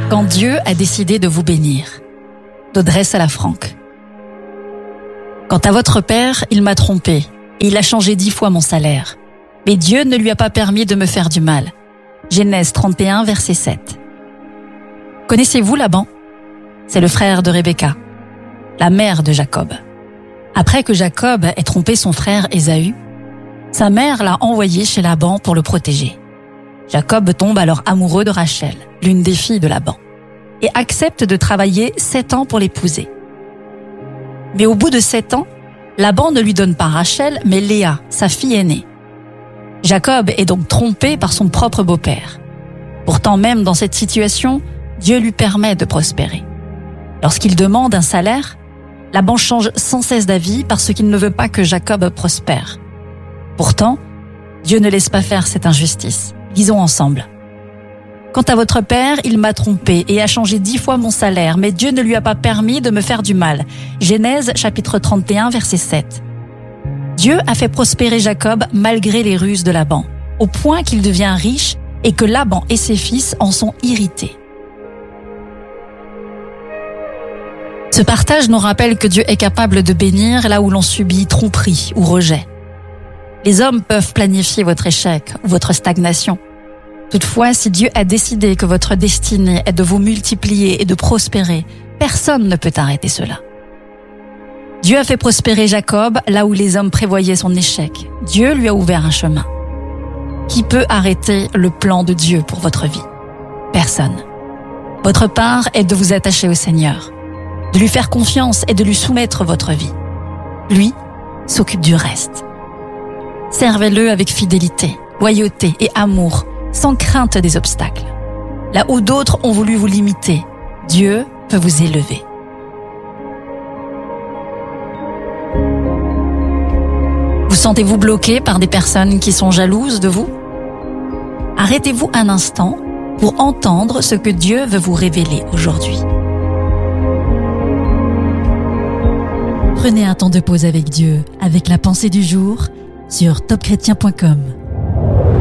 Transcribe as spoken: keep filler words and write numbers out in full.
Quand Dieu a décidé de vous bénir, d'Audrey Salafranque. Quant à votre père, il m'a trompé et il a changé dix fois mon salaire. Mais Dieu ne lui a pas permis de me faire du mal. Genèse trente et un, verset sept. Connaissez-vous Laban? C'est le frère de Rebecca, la mère de Jacob. Après que Jacob ait trompé son frère Ésaü, sa mère l'a envoyé chez Laban pour le protéger. Jacob tombe alors amoureux de Rachel, l'une des filles de Laban, et accepte de travailler sept ans pour l'épouser. Mais au bout de sept ans, Laban ne lui donne pas Rachel, mais Léa, sa fille aînée. Jacob est donc trompé par son propre beau-père. Pourtant, même dans cette situation, Dieu lui permet de prospérer. Lorsqu'il demande un salaire, Laban change sans cesse d'avis parce qu'il ne veut pas que Jacob prospère. Pourtant, Dieu ne laisse pas faire cette injustice. Lisons ensemble. Quant à votre père, il m'a trompé et a changé dix fois mon salaire, mais Dieu ne lui a pas permis de me faire du mal. Genèse chapitre trente et un, verset sept. Dieu a fait prospérer Jacob malgré les ruses de Laban, au point qu'il devient riche et que Laban et ses fils en sont irrités. Ce partage nous rappelle que Dieu est capable de bénir là où l'on subit tromperie ou rejet. Les hommes peuvent planifier votre échec ou votre stagnation. Toutefois, si Dieu a décidé que votre destinée est de vous multiplier et de prospérer, personne ne peut arrêter cela. Dieu a fait prospérer Jacob là où les hommes prévoyaient son échec. Dieu lui a ouvert un chemin. Qui peut arrêter le plan de Dieu pour votre vie? Personne. Votre part est de vous attacher au Seigneur, de lui faire confiance et de lui soumettre votre vie. Lui s'occupe du reste. Servez-le avec fidélité, loyauté et amour, sans crainte des obstacles. Là où d'autres ont voulu vous limiter, Dieu peut vous élever. Vous sentez-vous bloqué par des personnes qui sont jalouses de vous? Arrêtez-vous un instant pour entendre ce que Dieu veut vous révéler aujourd'hui. Prenez un temps de pause avec Dieu, avec la pensée du jour sur top chrétien point com.